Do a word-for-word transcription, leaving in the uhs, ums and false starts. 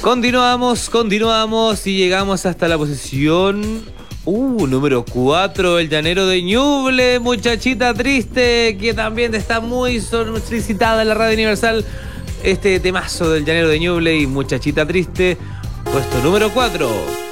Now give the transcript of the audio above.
Continuamos, continuamos y llegamos hasta la posición uh, número cuatro, El Llanero de Ñuble, Muchachita Triste, que también está muy solicitada en la Radio Universal. Este temazo del Llanero de Ñuble y Muchachita Triste, puesto número cuatro.